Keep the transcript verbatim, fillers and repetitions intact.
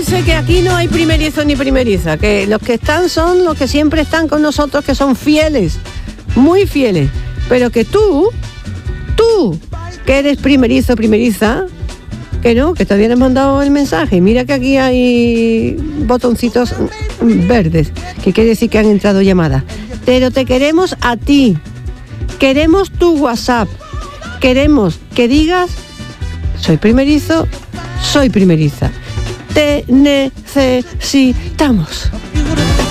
dice que aquí no hay primerizo ni primeriza, que los que están son los que siempre están con nosotros, que son fieles, muy fieles, pero que tú, tú, que eres primerizo, primeriza, que no, que todavía no has mandado el mensaje. Mira que aquí hay botoncitos verdes, que quiere decir que han entrado llamadas. Pero te queremos a ti, queremos tu WhatsApp, queremos que digas, soy primerizo, soy primeriza. Te necesitamos.